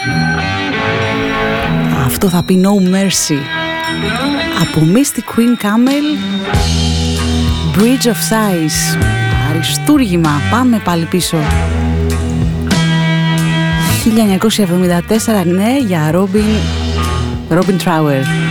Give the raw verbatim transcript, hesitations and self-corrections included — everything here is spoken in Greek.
Αυτό θα πει No Mercy από Mystic Queen Camel, Bridge of Sighs. Αριστούργημα, πάμε πάλι πίσω. χίλια εννιακόσια εβδομήντα τέσσερα, ναι, για Robin, Robin Trower.